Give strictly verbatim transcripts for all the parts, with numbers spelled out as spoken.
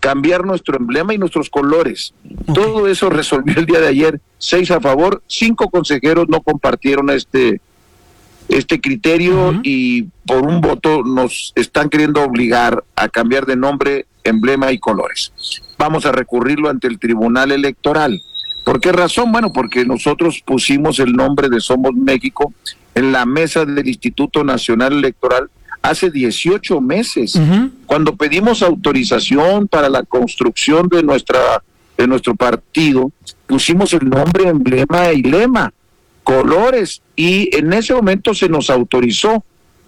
cambiar nuestro emblema y nuestros colores. Okay. Todo eso resolvió el día de ayer, seis a favor, cinco consejeros no compartieron este, este criterio uh-huh. y por un voto nos están queriendo obligar a cambiar de nombre, emblema y colores. Vamos a recurrirlo ante el Tribunal Electoral. ¿Por qué razón? Bueno, porque nosotros pusimos el nombre de Somos México en la mesa del Instituto Nacional Electoral hace dieciocho meses, uh-huh. cuando pedimos autorización para la construcción de nuestra de nuestro partido, pusimos el nombre, emblema y lema, colores, y en ese momento se nos autorizó,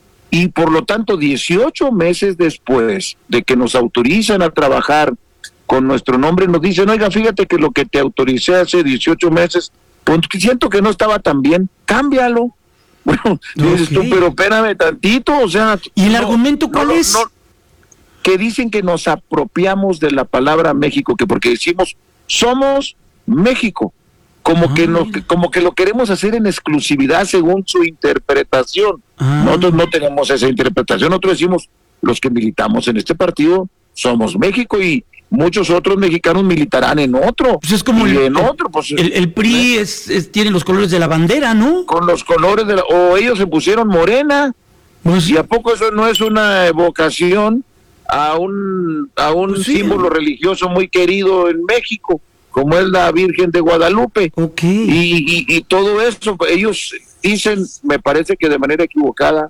y por lo tanto dieciocho meses después de que nos autorizan a trabajar con nuestro nombre, nos dicen, oiga, fíjate que lo que te autoricé hace dieciocho meses, pues siento que no estaba tan bien, cámbialo. Bueno, okay. dices tú, pero espérame tantito, o sea... ¿Y el no, argumento cuál no, es? No, que dicen que nos apropiamos de la palabra México, que porque decimos, somos México, como ah, que nos, como que lo queremos hacer en exclusividad según su interpretación. Ah. Nosotros no tenemos esa interpretación, nosotros decimos, los que militamos en este partido, somos México, y muchos otros mexicanos militarán en otro. Pues es como el, en otro, pues, el, el P R I ¿eh? es, es, tiene los colores de la bandera, ¿no? Con los colores de la, o ellos se pusieron morena, pues, ¿y a poco eso no es una evocación a un a un pues sí, símbolo religioso muy querido en México, como es la Virgen de Guadalupe? Okay. Y, y, y todo eso, ellos dicen, me parece que de manera equivocada,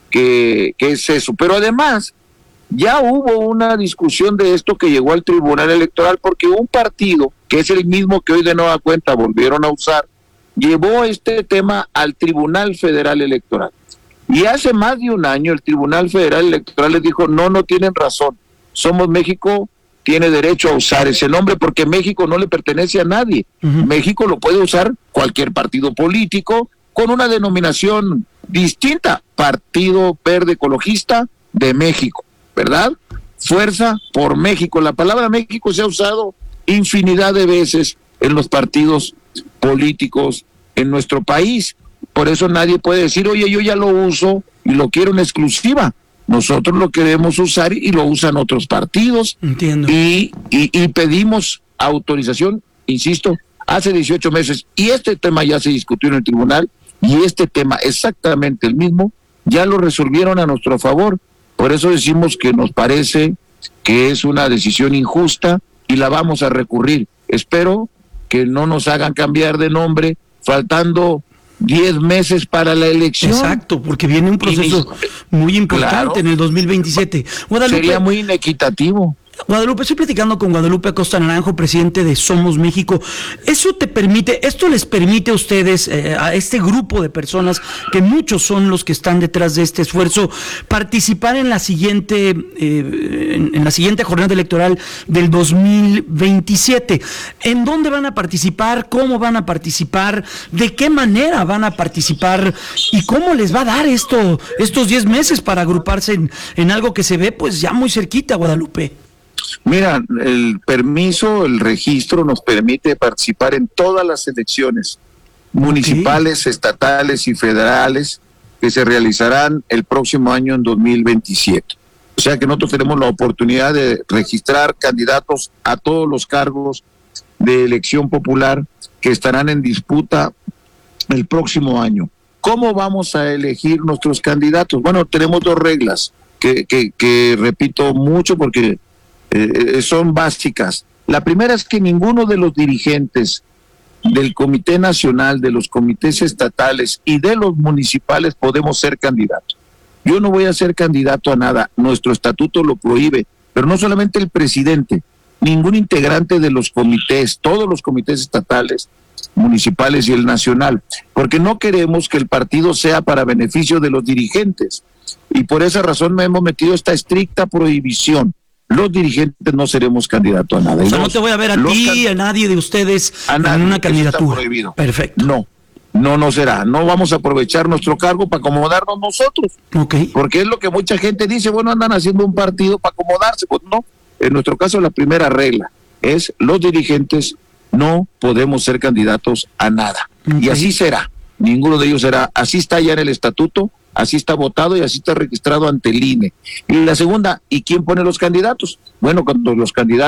que, que es eso. Pero además, ya hubo una discusión de esto que llegó al Tribunal Electoral, porque un partido, que es el mismo que hoy de nueva cuenta volvieron a usar, llevó este tema al Tribunal Federal Electoral. Y hace más de un año el Tribunal Federal Electoral les dijo, no, no tienen razón, Somos México tiene derecho a usar ese nombre porque México no le pertenece a nadie. Uh-huh. México lo puede usar cualquier partido político con una denominación distinta, Partido Verde Ecologista de México, ¿verdad? Fuerza por México. La palabra México se ha usado infinidad de veces en los partidos políticos en nuestro país. Por eso nadie puede decir, oye, yo ya lo uso y lo quiero en exclusiva. Nosotros lo queremos usar y lo usan otros partidos. Entiendo. Y, y, y pedimos autorización, insisto, hace dieciocho meses. Y este tema ya se discutió en el tribunal y este tema exactamente el mismo ya lo resolvieron a nuestro favor. Por eso decimos que nos parece que es una decisión injusta y la vamos a recurrir. Espero que no nos hagan cambiar de nombre faltando diez meses para la elección. Exacto, porque viene un proceso muy importante, claro, en el dos mil veintisiete. Guadalupe, sería muy inequitativo. Guadalupe, estoy platicando con Guadalupe Acosta Naranjo, presidente de Somos México. ¿Eso te permite, esto les permite a ustedes, eh, a este grupo de personas, que muchos son los que están detrás de este esfuerzo, participar en la siguiente, eh, en, en la siguiente jornada electoral del dos mil veintisiete? ¿En dónde van a participar? ¿Cómo van a participar? ¿De qué manera van a participar? ¿Y cómo les va a dar esto, estos diez meses para agruparse en, en algo que se ve pues ya muy cerquita, Guadalupe? Mira, el permiso, el registro nos permite participar en todas las elecciones municipales, okay, estatales y federales que se realizarán el próximo año en dos mil veintisiete. O sea que nosotros tenemos la oportunidad de registrar candidatos a todos los cargos de elección popular que estarán en disputa el próximo año. ¿Cómo vamos a elegir nuestros candidatos? Bueno, tenemos dos reglas que, que, que repito mucho porque Eh, son básicas. La primera es que ninguno de los dirigentes del Comité Nacional, de los comités estatales y de los municipales podemos ser candidatos. Yo no voy a ser candidato a nada, nuestro estatuto lo prohíbe, pero no solamente el presidente, ningún integrante de los comités, todos los comités estatales, municipales y el nacional, porque no queremos que el partido sea para beneficio de los dirigentes, y por esa razón me hemos metido esta estricta prohibición. Los dirigentes no seremos candidatos a nada. O sea, los, no te voy a ver a ti, can... a nadie de ustedes a nadie, en una candidatura. Prohibido. Perfecto. No, no, no será. No vamos a aprovechar nuestro cargo para acomodarnos nosotros. Okay. Porque es lo que mucha gente dice, bueno, andan haciendo un partido para acomodarse. Pues no, en nuestro caso la primera regla es los dirigentes no podemos ser candidatos a nada. Okay. Y así será. Ninguno de ellos será. Así está ya en el estatuto. Así está votado y así está registrado ante el I N E. Y la segunda, ¿y quién pone los candidatos? Bueno, cuando los candidatos